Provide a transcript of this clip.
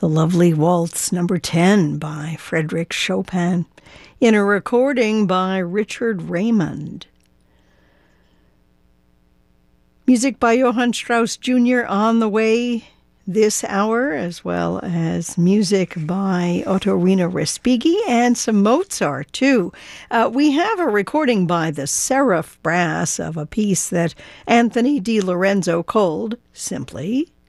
The lovely Waltz Number 10 by Frédéric Chopin in a recording by Richard Raymond. Music by Johann Strauss Jr. on the way this hour, as well as music by Ottorino Respighi and some Mozart, too. We have a recording by the Seraph Brass of a piece that Anthony Di Lorenzo called simply